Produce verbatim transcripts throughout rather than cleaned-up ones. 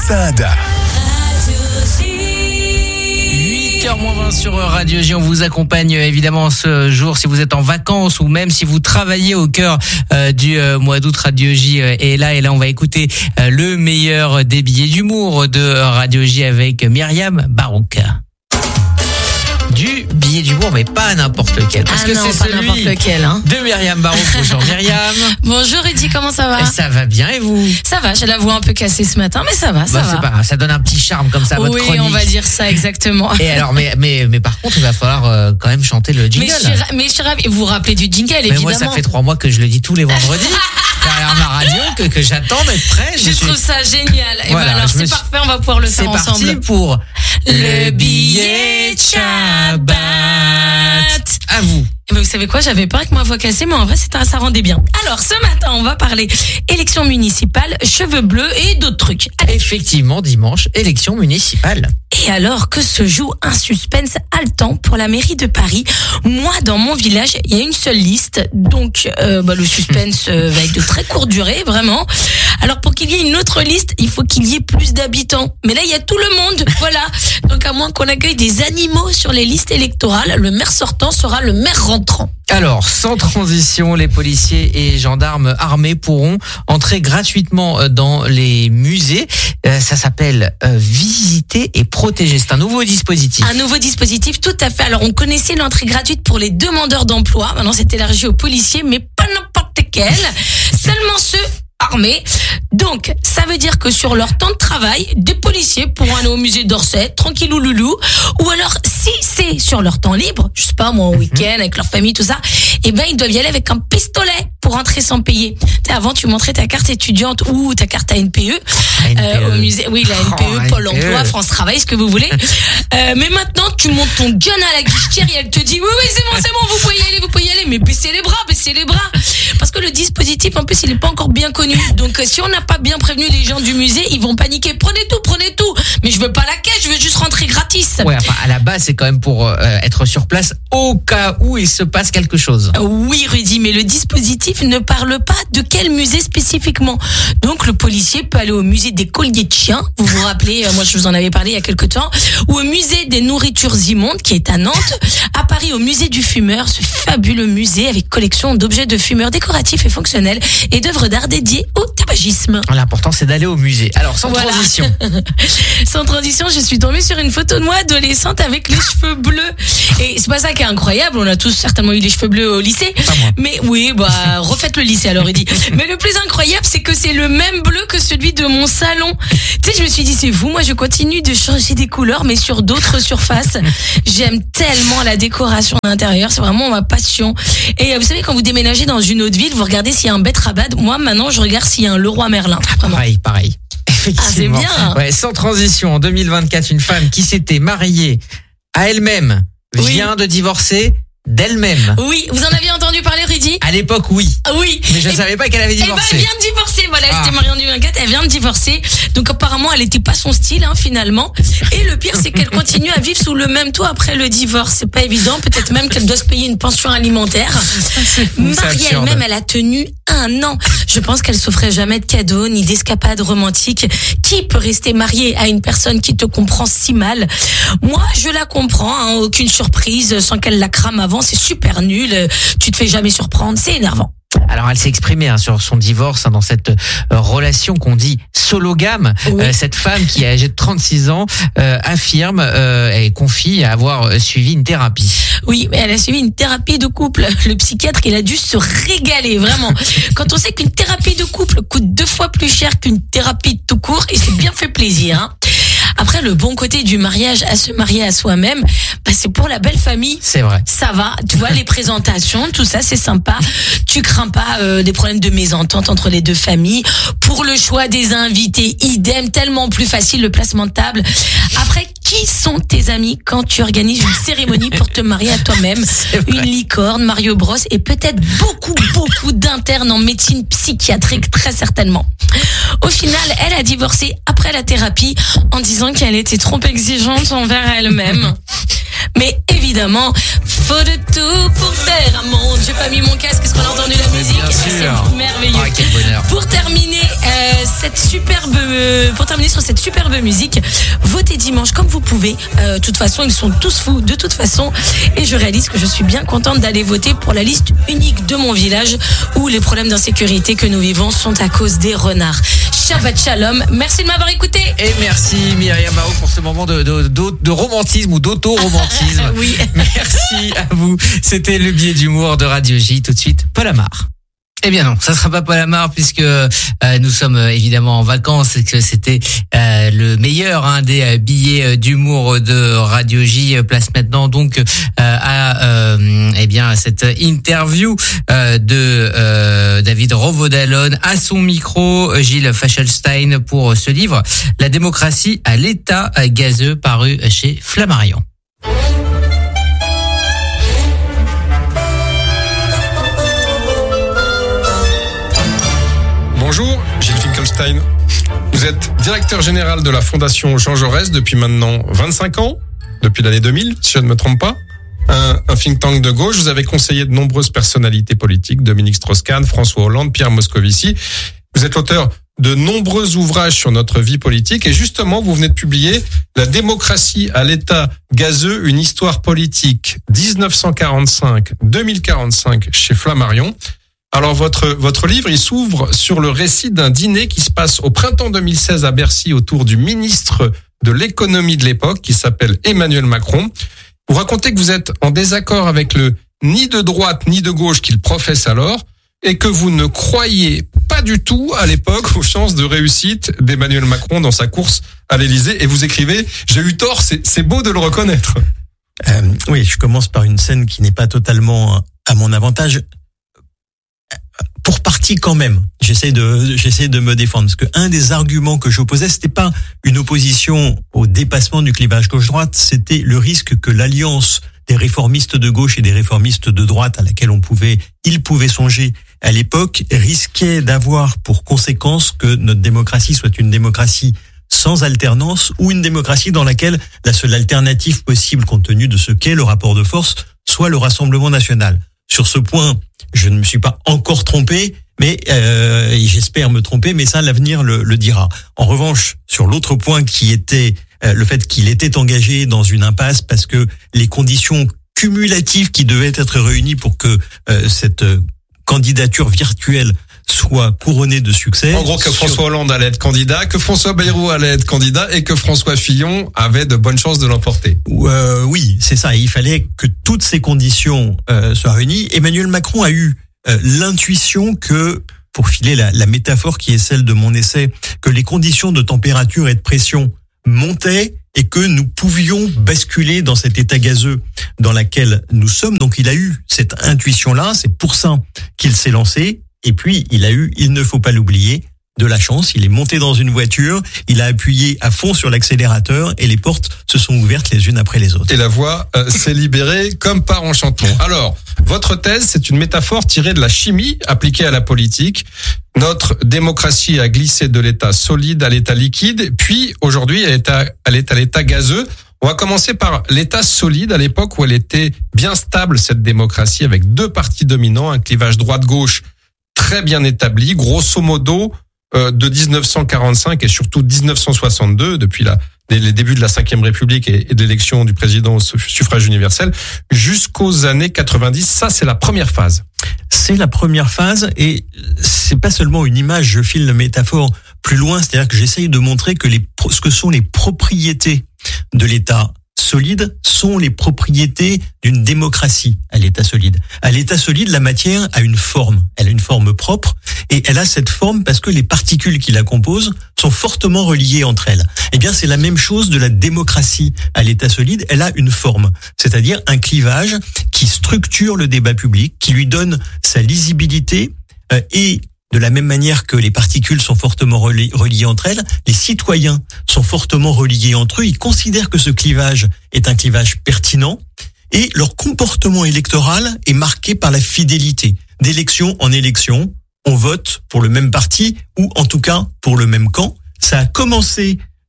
Saada. huit heures moins vingt sur Radio J, on vous accompagne évidemment ce jour si vous êtes en vacances ou même si vous travaillez au cœur euh, du euh, mois d'août. Radio J euh, est là et là on va écouter euh, le meilleur des billets d'humour de Radio J avec Myriam Barouk. Du billet d'humour, mais pas n'importe lequel. Parce ah que non, c'est pas celui n'importe lequel, hein. de Myriam Barouk. Bonjour Myriam. Bonjour Rudy, comment ça va? Ça va bien et vous? Ça va, j'ai la voix un peu cassée ce matin, mais ça va, ça bah, va. C'est pas grave, ça donne un petit charme comme ça à oui, votre chronique. on va dire ça exactement. Et alors, mais, mais, mais par contre, il va falloir euh, quand même chanter le jingle. Mais je suis, ra- mais je suis ravie. Vous vous rappelez du jingle, mais évidemment. moi, ça fait trois mois que je le dis tous les vendredis derrière ma radio, que, que j'attends d'être prêt. Je, je suis... trouve ça génial. Et Voilà, ben alors, je c'est me suis- parfait, on va pouvoir le C'est faire ensemble. parti pour Le billet de Shabbat. À vous. Eh ben, vous savez quoi, j'avais peur avec ma voix cassée, mais en vrai, c'était, ça rendait bien. Alors, ce matin, on va parler élections municipales, cheveux bleus et d'autres trucs. Allez. Effectivement, dimanche, élection municipale. Et alors que se joue un suspense haletant pour la mairie de Paris. Moi, dans mon village, il y a une seule liste. Donc, euh, bah, le suspense euh, va être de très courte durée, vraiment. Alors, pour qu'il y ait une autre liste, il faut qu'il y ait plus d'habitants. Mais là, il y a tout le monde. Voilà. Donc, à moins qu'on accueille des animaux sur les listes électorales, le maire sortant sera le maire rentrant. Alors, sans transition, les policiers et gendarmes armés pourront entrer gratuitement dans les musées. Euh, ça s'appelle euh, Visiter et protéger. C'est un nouveau dispositif. Un nouveau dispositif, tout à fait. Alors, on connaissait l'entrée gratuite pour les demandeurs d'emploi. Maintenant, c'est élargi aux policiers, mais pas n'importe lesquels. Seulement ceux armés. Donc, ça veut dire que sur leur temps de travail, des policiers pourront aller au musée d'Orsay, tranquillou loulou. Ou alors, si c'est sur leur temps libre, je sais pas, moi, au week-end, avec leur famille, tout ça, eh ben, ils doivent y aller avec un pistolet pour entrer sans payer. Tu sais, avant, tu montrais ta carte étudiante ou ta carte A N P E, A N P E. euh, au musée. Oui, la A N P E, Oh, Pôle A N P E. emploi, France Travail, ce que vous voulez. Euh, mais maintenant, tu montes ton gun à la guichetière et elle te dit, oui, oui, c'est bon, c'est bon, vous pouvez y aller, vous pouvez y aller, mais baissez les bras, baissez les bras. Parce que le dispositif, en plus, il est pas encore bien connu. Donc, euh, si on n'a pas bien prévenu les gens du musée, ils vont paniquer. Prenez tout, prenez tout. Mais je veux pas la caisse, je veux juste rentrer gratis. Ouais, enfin, à la base, c'est quand même pour euh, être sur place au cas où il se passe quelque chose. Oui, Rudy, mais le dispositif ne parle pas de quel musée spécifiquement. Donc, le policier peut aller au musée des colliers de chiens. Vous vous rappelez, euh, moi, je vous en avais parlé il y a quelque temps. Ou au musée des nourritures immondes, qui est à Nantes. À Paris, au musée du fumeur, ce fabuleux musée avec collection d'objets de fumeurs décoratifs et fonctionnels et d'œuvres d'art dédiées au tabagisme. L'important, c'est d'aller au musée. Alors, sans Voilà. transition. Sans transition, je suis tombée sur une photo de moi adolescente avec les cheveux bleus. Et c'est pas ça qui est incroyable. On a tous certainement eu les cheveux bleus au lycée. Pas moi. Mais oui, bah, refaites le lycée alors, Rudy. Mais le plus incroyable, c'est que c'est le même bleu que celui de mon salon. Tu sais, je me suis dit, c'est fou. Moi, je continue de changer des couleurs, mais sur d'autres surfaces. J'aime tellement la décoration à l'intérieur. C'est vraiment ma passion. Et euh, vous savez, quand vous déménagez dans une autre ville, vous regardez s'il y a un Betrabad. Moi, maintenant, je regarde s'il y a un Leroy Merlin. Vraiment. Pareil, pareil. Effectivement. Ah, c'est bien. Ouais, sans transition, en deux mille vingt-quatre, une femme qui s'était mariée à elle-même Oui. vient de divorcer d'elle-même. Oui, vous en aviez entendu parler, Rudy? À l'époque, oui. Ah oui. Mais je ne Et- savais pas qu'elle avait Eh ben, divorcé. elle vient de divorcer, voilà, Ah. c'était mariée en deux mille vingt-quatre, elle vient de divorcer. Donc apparemment, elle était pas son style, hein, finalement. Et le pire, c'est qu'elle continue à vivre sous le même toit après le divorce. C'est pas évident, peut-être même qu'elle doit se payer une pension alimentaire. c'est Mariée absurde. elle-même, elle a tenu un an. Je pense qu'elle s'offrait jamais de cadeaux, ni d'escapades romantiques. Qui peut rester marié à une personne qui te comprend si mal? Moi, je la comprends, hein, aucune surprise, sans qu'elle la crame avant, c'est super nul. Tu te fais jamais surprendre, c'est énervant. Alors, elle s'est exprimée hein, sur son divorce hein, dans cette euh, relation qu'on dit sologame. Oui. Euh, cette femme qui est âgée de trente-six ans euh, affirme euh, et confie avoir euh, suivi une thérapie. Oui, mais elle a suivi une thérapie de couple. Le psychiatre, il a dû se régaler, vraiment. Quand on sait qu'une thérapie de couple coûte deux fois plus cher qu'une thérapie de tout court, il s'est bien fait plaisir, hein. Après, le bon côté du mariage à se marier à soi-même, bah, c'est pour la belle famille. C'est vrai. Ça va, tu vois, les présentations, tout ça, c'est sympa. Tu crains pas euh, des problèmes de mésentente entre les deux familles. Pour le choix des invités, idem, tellement plus facile le placement de table. Après, qui sont tes amis quand tu organises une cérémonie pour te marier à toi-même? Une licorne, Mario Bros et peut-être beaucoup, beaucoup d'internes en médecine psychiatrique, très certainement. Au final, elle a divorcé après la thérapie en disant qu'elle était trop exigeante envers elle-même. Mais évidemment, faut de tout pour faire un monde. J'ai pas mis mon casque, est-ce qu'on a entendu la musique? Bien sûr. C'est merveilleux. Ah, quel bonheur. Pour terminer euh, cette superbe, euh, pour terminer sur cette superbe musique, votez dimanche comme vous pouvez. Euh, de toute façon, ils sont tous fous de toute façon. Et je réalise que je suis bien contente d'aller voter pour la liste unique de mon village où les problèmes d'insécurité que nous vivons sont à cause des renards. Shabbat Shalom. Merci de m'avoir écouté. Et merci Myriam Mao pour ce moment de, de, de, de romantisme ou d'auto-romantisme. Oui. Merci à vous. C'était le billet d'humour de Radio J. Tout de suite, Paul Amar. Eh bien non, ça sera pas Paul Amar puisque euh, nous sommes euh, évidemment en vacances et que c'était euh, le meilleur hein, des euh, billets d'humour de Radio J. Place maintenant donc euh, à euh, eh bien cette interview euh, de euh, David Rovodalon à son micro, Gilles Fachelstein pour ce livre La démocratie à l'état gazeux paru chez Flammarion. Bonjour, Gilles Finkelstein. Vous êtes directeur général de la Fondation Jean Jaurès depuis maintenant vingt-cinq ans, depuis l'année deux mille, si je ne me trompe pas. Un, un think tank de gauche, vous avez conseillé de nombreuses personnalités politiques, Dominique Strauss-Kahn, François Hollande, Pierre Moscovici. Vous êtes l'auteur de nombreux ouvrages sur notre vie politique et justement, vous venez de publier La démocratie à l'état gazeux, une histoire politique dix-neuf cent quarante-cinq à deux mille quarante-cinq chez Flammarion. Alors votre votre livre, il s'ouvre sur le récit d'un dîner qui se passe au printemps deux mille seize à Bercy autour du ministre de l'économie de l'époque qui s'appelle Emmanuel Macron. Vous racontez que vous êtes en désaccord avec le ni de droite ni de gauche qu'il professe alors et que vous ne croyez pas du tout à l'époque aux chances de réussite d'Emmanuel Macron dans sa course à l'Élysée. Et vous écrivez « J'ai eu tort, c'est, c'est beau de le reconnaître ». Euh, oui, je commence par une scène qui n'est pas totalement à mon avantage. Pour partie quand même, j'essaie de j'essaie de me défendre parce que un des arguments que j'opposais, c'était pas une opposition au dépassement du clivage gauche-droite, c'était le risque que l'alliance des réformistes de gauche et des réformistes de droite à laquelle on pouvait, ils pouvaient songer à l'époque, risquait d'avoir pour conséquence que notre démocratie soit une démocratie sans alternance ou une démocratie dans laquelle la seule alternative possible compte tenu de ce qu'est le rapport de force soit le Rassemblement national. Sur ce point, je ne me suis pas encore trompé, mais euh, et j'espère me tromper, mais ça, l'avenir le, le dira. En revanche, sur l'autre point qui était euh, le fait qu'il était engagé dans une impasse parce que les conditions cumulatives qui devaient être réunies pour que euh, cette euh, candidature virtuelle soit couronnée de succès. En gros, que François sur... Hollande allait être candidat, que François Bayrou allait être candidat et que François Fillon avait de bonnes chances de l'emporter. Euh, oui, c'est ça. Il fallait que toutes ces conditions euh, soient réunies. Emmanuel Macron a eu euh, l'intuition que, pour filer la, la métaphore qui est celle de mon essai, que les conditions de température et de pression montaient et que nous pouvions basculer dans cet état gazeux dans lequel nous sommes. Donc il a eu cette intuition-là, c'est pour ça qu'il s'est lancé. Et puis, il a eu, il ne faut pas l'oublier, de la chance. Il est monté dans une voiture, il a appuyé à fond sur l'accélérateur et les portes se sont ouvertes les unes après les autres. Et la voie euh, s'est libérée comme par enchantement. Alors, votre thèse, c'est une métaphore tirée de la chimie appliquée à la politique. Notre démocratie a glissé de l'état solide à l'état liquide, puis aujourd'hui, elle est à, elle est à l'état gazeux. On va commencer par l'état solide, à l'époque où elle était bien stable, cette démocratie, avec deux partis dominants, un clivage droite-gauche très bien établi, grosso modo, euh, de dix-neuf cent quarante-cinq et surtout dix-neuf cent soixante-deux, depuis la, les débuts de la cinquième République et, et de l'élection du président au suffrage universel, jusqu'aux années quatre-vingt-dix. Ça, c'est la première phase. C'est la première phase et c'est pas seulement une image, je file la métaphore plus loin, c'est-à-dire que j'essaye de montrer que les, ce que sont les propriétés de l'État solide sont les propriétés d'une démocratie à l'état solide. À l'état solide, la matière a une forme. Elle a une forme propre et elle a cette forme parce que les particules qui la composent sont fortement reliées entre elles. Eh bien, c'est la même chose de la démocratie à l'état solide. Elle a une forme, c'est-à-dire un clivage qui structure le débat public, qui lui donne sa lisibilité euh, et de la même manière que les particules sont fortement reliées entre elles, les citoyens sont fortement reliés entre eux. Ils considèrent que ce clivage est un clivage pertinent et leur comportement électoral est marqué par la fidélité. D'élection en élection, on vote pour le même parti ou en tout cas pour le même camp. Ça a commencé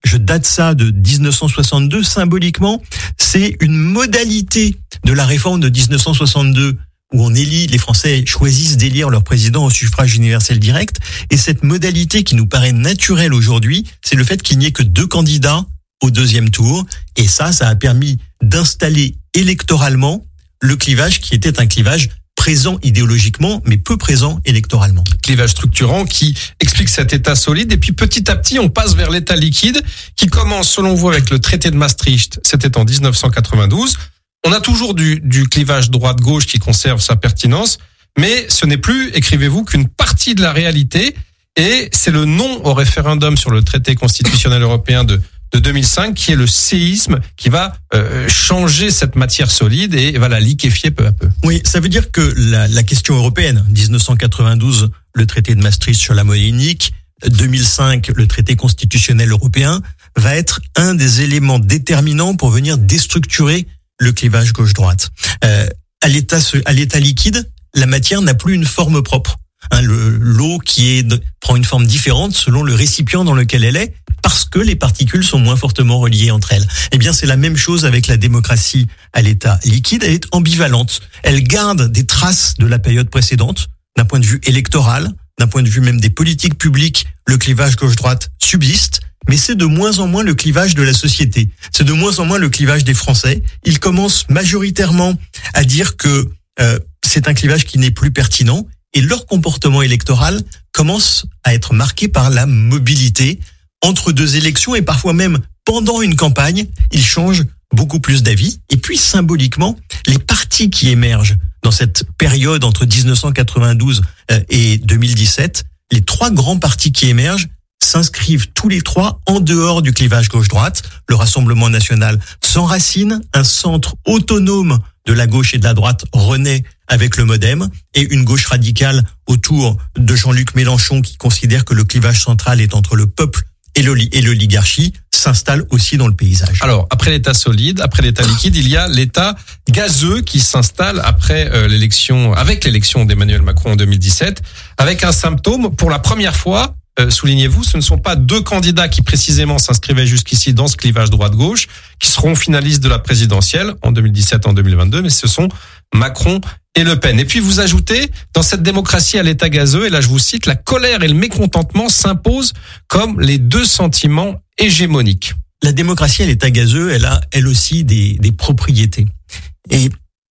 je date ça de dix-neuf cent soixante-deux, symboliquement, c'est une modalité de la réforme de dix-neuf cent soixante-deux où on élit, les Français choisissent d'élire leur président au suffrage universel direct. Et cette modalité qui nous paraît naturelle aujourd'hui, c'est le fait qu'il n'y ait que deux candidats au deuxième tour. Et ça, ça a permis d'installer électoralement le clivage qui était un clivage présent idéologiquement, mais peu présent électoralement. Clivage structurant qui explique cet état solide. Et puis petit à petit, on passe vers l'état liquide qui commence, selon vous, avec le traité de Maastricht. C'était en dix-neuf cent quatre-vingt-douze. On a toujours du, du clivage droite-gauche qui conserve sa pertinence, mais ce n'est plus, écrivez-vous, qu'une partie de la réalité. Et c'est le non au référendum sur le traité constitutionnel européen de de deux mille cinq qui est le séisme qui va euh, changer cette matière solide et va la liquéfier peu à peu. Oui, ça veut dire que la, la question européenne, dix-neuf cent quatre-vingt-douze, le traité de Maastricht sur la monnaie unique, deux mille cinq, le traité constitutionnel européen, va être un des éléments déterminants pour venir déstructurer le clivage gauche-droite. Euh, à l'état, à l'état liquide, la matière n'a plus une forme propre. Hein, le, l'eau qui est, prend une forme différente selon le récipient dans lequel elle est, parce que les particules sont moins fortement reliées entre elles. Eh bien, c'est la même chose avec la démocratie à l'état liquide. Elle est ambivalente. Elle garde des traces de la période précédente, d'un point de vue électoral, d'un point de vue même des politiques publiques. Le clivage gauche-droite subsiste, mais c'est de moins en moins le clivage de la société. C'est de moins en moins le clivage des Français. Ils commencent majoritairement à dire que euh, c'est un clivage qui n'est plus pertinent. Et leur comportement électoral commence à être marqué par la mobilité. Entre deux élections et parfois même pendant une campagne, ils changent beaucoup plus d'avis. Et puis symboliquement, les partis qui émergent dans cette période entre dix-neuf cent quatre-vingt-douze et deux mille dix-sept, les trois grands partis qui émergent s'inscrivent tous les trois en dehors du clivage gauche-droite. Le Rassemblement national s'enracine, un centre autonome de la gauche et de la droite renaît avec le MoDem, et une gauche radicale autour de Jean-Luc Mélenchon qui considère que le clivage central est entre le peuple et l'oligarchie s'installe aussi dans le paysage. Alors, après l'état solide, après l'état liquide, il y a l'état gazeux qui s'installe après euh, l'élection, avec l'élection d'Emmanuel Macron en deux mille dix-sept, avec un symptôme, pour la première fois, euh, soulignez-vous, ce ne sont pas deux candidats qui précisément s'inscrivaient jusqu'ici dans ce clivage droite-gauche, qui seront finalistes de la présidentielle en deux mille dix-sept, en deux mille vingt-deux, mais ce sont Macron et Le Pen. Et puis vous ajoutez, dans cette démocratie à l'état gazeux, et là je vous cite, la colère et le mécontentement s'imposent comme les deux sentiments hégémoniques. La démocratie à l'état gazeux, elle a elle aussi des, des propriétés. Et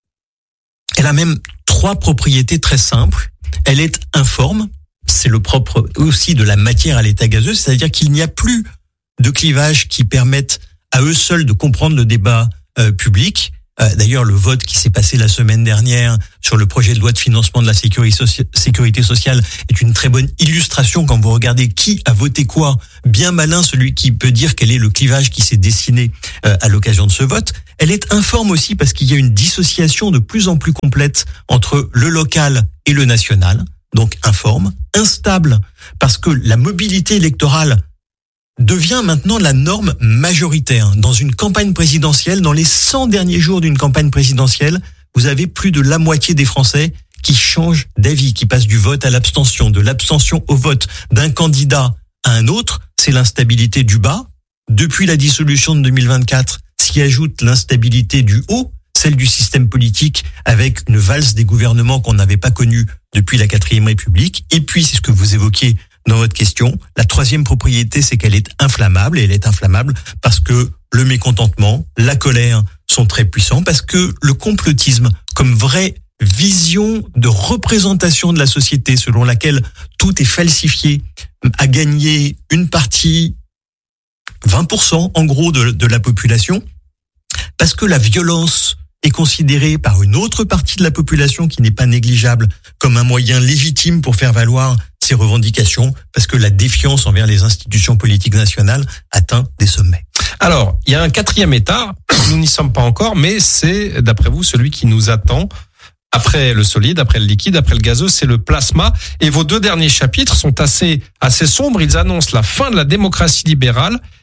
elle a même trois propriétés très simples. Elle est informe, c'est le propre aussi de la matière à l'état gazeux, c'est-à-dire qu'il n'y a plus de clivages qui permettent à eux seuls de comprendre le débat euh, public. D'ailleurs, le vote qui s'est passé la semaine dernière sur le projet de loi de financement de la sécurité sociale est une très bonne illustration quand vous regardez qui a voté quoi. Bien malin celui qui peut dire quel est le clivage qui s'est dessiné à l'occasion de ce vote. Elle est informe aussi parce qu'il y a une dissociation de plus en plus complète entre le local et le national. Donc informe, instable parce que la mobilité électorale devient maintenant la norme majoritaire. Dans une campagne présidentielle, dans les cent derniers jours d'une campagne présidentielle, vous avez plus de la moitié des Français qui changent d'avis, qui passent du vote à l'abstention, de l'abstention au vote, d'un candidat à un autre. C'est l'instabilité du bas. Depuis la dissolution de deux mille vingt-quatre, s'y ajoute l'instabilité du haut, celle du système politique avec une valse des gouvernements qu'on n'avait pas connue depuis la quatrième République. Et puis, c'est ce que vous évoquiez dans votre question, la troisième propriété, c'est qu'elle est inflammable, et elle est inflammable parce que le mécontentement, la colère sont très puissants, parce que le complotisme, comme vraie vision de représentation de la société selon laquelle tout est falsifié, a gagné une partie, vingt pour cent en gros de, de la population, parce que la violence est considérée par une autre partie de la population qui n'est pas négligeable comme un moyen légitime pour faire valoir ses revendications, parce que la défiance envers les institutions politiques nationales atteint des sommets. Alors, il y a un quatrième état, nous n'y sommes pas encore, mais c'est, d'après vous, celui qui nous attend après le solide, après le liquide, après le gazeux, c'est le plasma. Et vos deux derniers chapitres sont assez, assez sombres. Ils annoncent la fin de la démocratie libérale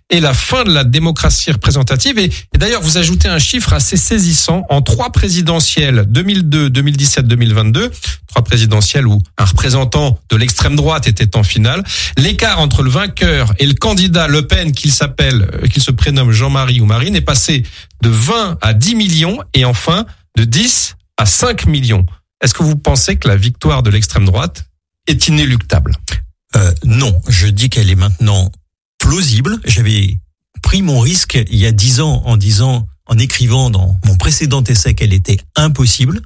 et la fin de la démocratie représentative. Et, et d'ailleurs, vous ajoutez un chiffre assez saisissant. En trois présidentielles, deux mille deux, deux mille dix-sept, deux mille vingt-deux, trois présidentielles où un représentant de l'extrême droite était en finale, l'écart entre le vainqueur et le candidat Le Pen, qu'il s'appelle, qu'il se prénomme Jean-Marie ou Marine, est passé de vingt à dix millions et enfin de dix à cinq millions. Est-ce que vous pensez que la victoire de l'extrême droite est inéluctable ? euh, Non, je dis qu'elle est maintenant plausible. J'avais pris mon risque il y a dix ans en disant, en écrivant dans mon précédent essai qu'elle était impossible.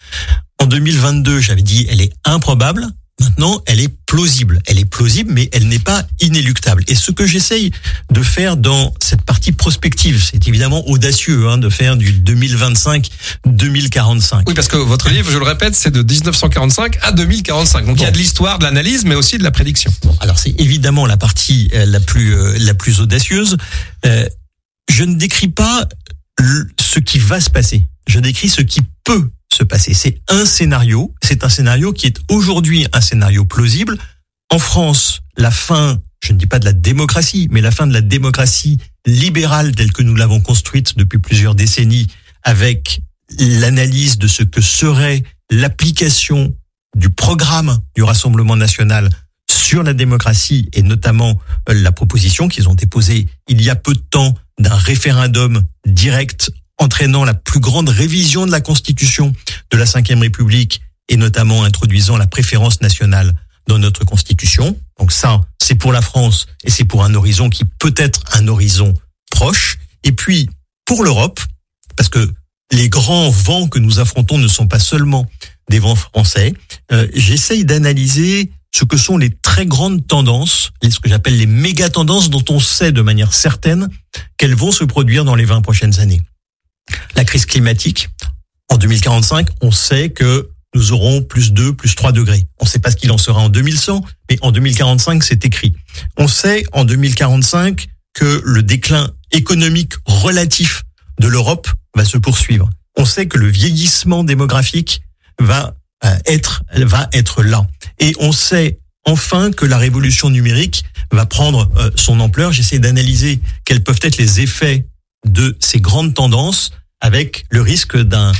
En deux mille vingt-deux, j'avais dit elle est improbable. Maintenant, elle est plausible. Elle est plausible, mais elle n'est pas inéluctable. Et ce que j'essaye de faire dans cette partie prospective, c'est évidemment audacieux, hein, de faire du deux mille vingt-cinq deux mille quarante-cinq. Oui, parce que votre livre, je le répète, c'est de dix-neuf cent quarante-cinq à deux mille quarante-cinq. Donc bon. Il y a de l'histoire, de l'analyse, mais aussi de la prédiction. Bon, alors c'est évidemment la partie euh, la plus euh, la plus audacieuse. Euh, je ne décris pas le, ce qui va se passer. Je décris ce qui peut se passer. C'est un scénario. C'est un scénario qui est aujourd'hui un scénario plausible. En France, la fin, je ne dis pas de la démocratie, mais la fin de la démocratie libérale telle que nous l'avons construite depuis plusieurs décennies, avec l'analyse de ce que serait l'application du programme du Rassemblement national sur la démocratie et notamment la proposition qu'ils ont déposée il y a peu de temps d'un référendum direct entraînant la plus grande révision de la Constitution de la cinquième République et notamment introduisant la préférence nationale dans notre Constitution. Donc ça, c'est pour la France et c'est pour un horizon qui peut être un horizon proche. Et puis, pour l'Europe, parce que les grands vents que nous affrontons ne sont pas seulement des vents français, euh, j'essaye d'analyser ce que sont les très grandes tendances, ce que j'appelle les méga-tendances dont on sait de manière certaine qu'elles vont se produire dans les vingt prochaines années. La crise climatique, en deux mille quarante-cinq, on sait que nous aurons plus deux, plus trois degrés. On ne sait pas ce qu'il en sera en deux mille cent, mais en deux mille quarante-cinq, c'est écrit. On sait en deux mille quarante-cinq que le déclin économique relatif de l'Europe va se poursuivre. On sait que le vieillissement démographique va être, va être là. Et on sait enfin que la révolution numérique va prendre son ampleur. J'essaie d'analyser quels peuvent être les effets de ces grandes tendances avec le risque d'un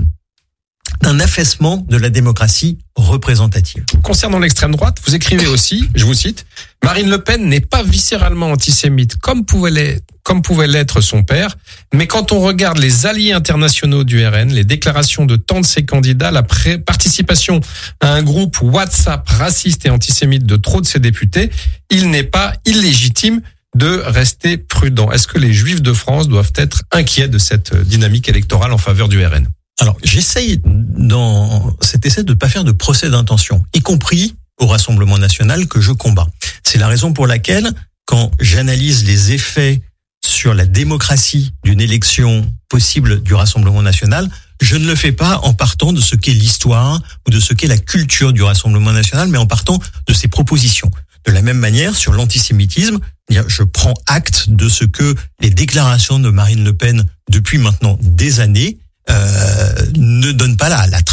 d'un affaissement de la démocratie représentative. Concernant l'extrême droite, vous écrivez aussi, je vous cite, Marine Le Pen n'est pas viscéralement antisémite comme pouvait l'être, comme pouvait l'être son père, mais quand on regarde les alliés internationaux du R N, les déclarations de tant de ses candidats, la pré- participation à un groupe WhatsApp raciste et antisémite de trop de ses députés, il n'est pas illégitime de rester prudent. Est-ce que les Juifs de France doivent être inquiets de cette dynamique électorale en faveur du R N ? Alors, j'essaye dans cet essai de ne pas faire de procès d'intention, y compris au Rassemblement national que je combats. C'est la raison pour laquelle, quand j'analyse les effets sur la démocratie d'une élection possible du Rassemblement national, je ne le fais pas en partant de ce qu'est l'histoire ou de ce qu'est la culture du Rassemblement national, mais en partant de ses propositions. De la même manière, sur l'antisémitisme, je prends acte de ce que les déclarations de Marine Le Pen depuis maintenant des années euh, ne donnent pas la, la